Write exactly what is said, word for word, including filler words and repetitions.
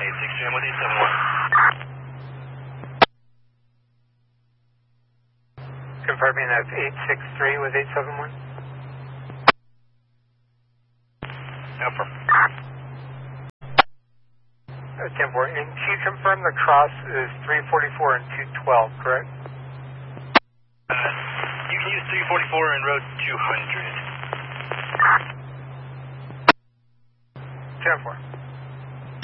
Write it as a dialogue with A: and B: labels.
A: eight six three, I'm with eight seven one.
B: Confirming that's eight six three with eight seven one.
A: Confirm.
B: Uh, ten four. And can you confirm the cross is three forty-four and two twelve, correct?
A: Uh, you can use three forty-four and road two hundred.
B: ten four.